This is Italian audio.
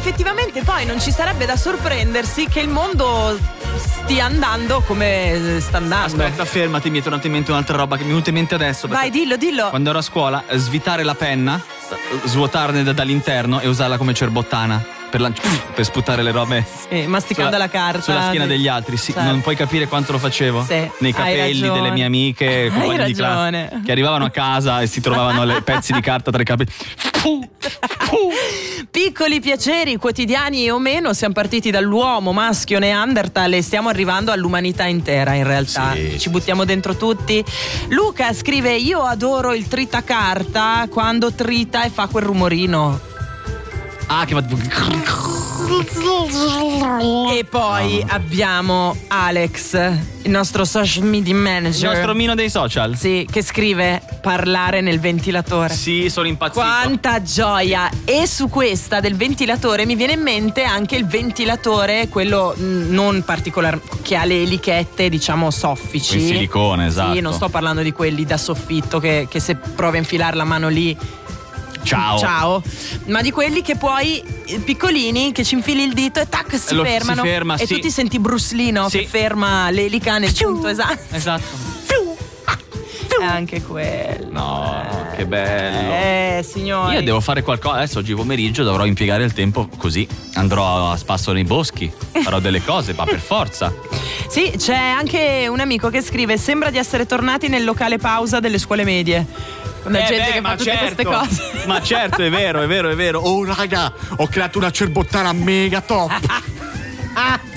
effettivamente poi non ci sarebbe da sorprendersi che il mondo stia andando come sta andando. Aspetta, fermati, mi è tornata in mente un'altra roba che mi è venuta in mente adesso. Vai, dillo. Quando ero a scuola, svitare la penna, svuotarne dall'interno e usarla come cerbottana per sputare le robe. Sì, masticando la carta sulla schiena degli altri. Sì, certo. Non puoi capire quanto lo facevo. Sì, nei capelli delle mie amiche, compagni di classe, che arrivavano a casa e si trovavano le pezzi di carta tra i capelli. Piccoli piaceri quotidiani o meno, siamo partiti dall'uomo maschio Neanderthal e stiamo arrivando all'umanità intera in realtà. Sì. Ci buttiamo dentro tutti. Luca scrive: io adoro il tritacarta quando trita e fa quel rumorino. Ah, che va. E poi abbiamo Alex, il nostro social media manager, Il nostro mino dei social. sì, che scrive: parlare nel ventilatore. Sì, sono impazzito. Quanta gioia! E su questa del ventilatore mi viene in mente anche il ventilatore, quello non particolare, che ha le elichette, diciamo, soffici. Il silicone, esatto. Sì, non sto parlando di quelli da soffitto che se provi a infilare la mano lì, ciao, ma di quelli che poi piccolini, che ci infili il dito e tac, si fermano, si ferma, e sì. tu ti senti Bruce Lee, no? Sì. Che ferma l'elica nel punto esatto. È anche quello. No, che bello. Signori, Io devo fare qualcosa. Adesso oggi pomeriggio dovrò impiegare il tempo così. Andrò a spasso nei boschi, farò delle cose, ma per forza. sì, c'è anche un amico che scrive: sembra di essere tornati nel locale pausa delle scuole medie. La gente che fa tutte queste cose. Ma certo, è vero. Oh raga, ho creato una cerbottana mega top.